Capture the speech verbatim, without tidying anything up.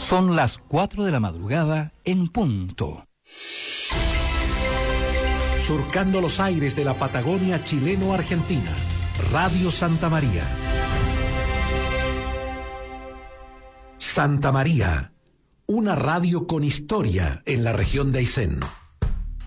Son las cuatro de la madrugada en punto. Surcando los aires de la Patagonia chileno-argentina. Radio Santa María. Santa María, una radio con historia en la región de Aysén.